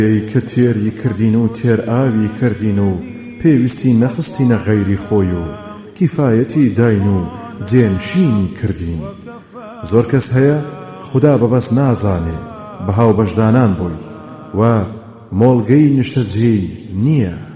کە تێری کردین و تێر ئاوی کردین و پێویستی نەخستینە غەیری خۆی و کیفایەتی داین و جێنشینی کردین. زۆر کەس هەیە خوددا بەبەست نازانێ بە هاو بەشدانان بووی و مۆڵگەی نیشتەجێی نییە.